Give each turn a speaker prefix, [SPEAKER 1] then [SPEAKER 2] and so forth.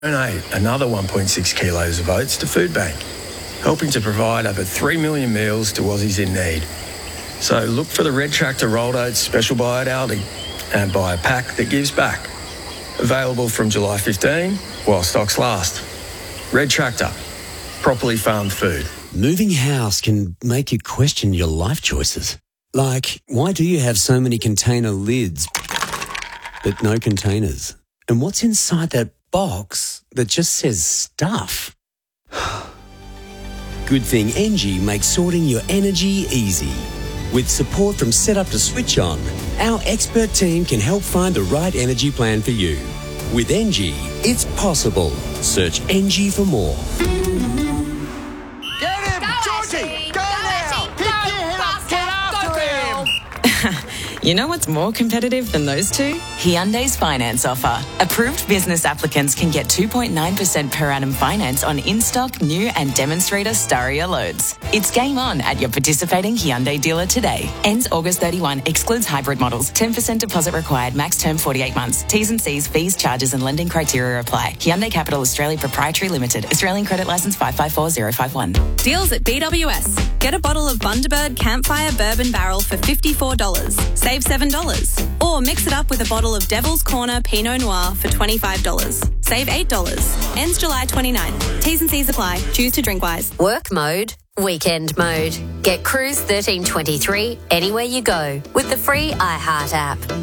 [SPEAKER 1] Donate another 1.6 kilos of oats to Foodbank, helping to provide over 3 million meals to Aussies in need. So look for the Red Tractor Rolled Oats special buy at Aldi and buy a pack that gives back. Available from July 15 while stocks last. Red Tractor, properly farmed food.
[SPEAKER 2] Moving house can make you question your life choices. Like, why do you have so many container lids but no containers? And what's inside that box that just says stuff? Good thing Engie makes sorting your energy easy. With support from Setup to Switch On, our expert team can help find the right energy plan for you. With Engie, it's possible. Search Engie for more.
[SPEAKER 3] Get him! Georgie! Go now! Pick your head up! Get after him!
[SPEAKER 4] You know what's more competitive than those two? Hyundai's finance offer. Approved business applicants can get 2.9% per annum finance on in-stock, new and demonstrator Staria loads. It's game on at your participating Hyundai dealer today. Ends August 31. Excludes hybrid models. 10% deposit required. Max term 48 months. T's and C's, fees, charges and lending criteria apply. Hyundai Capital Australia Proprietary Limited. Australian Credit Licence 554051.
[SPEAKER 5] Deals at BWS. Get a bottle of Bundaberg Campfire Bourbon Barrel for $54. Save $7. Or mix it up with a bottle of Devil's Corner Pinot Noir for $25. Save $8. Ends July 29. T's and C's apply. Choose to drink wise.
[SPEAKER 6] Work mode, weekend mode. Get Cruise 1323 anywhere you go with the free iHeart app.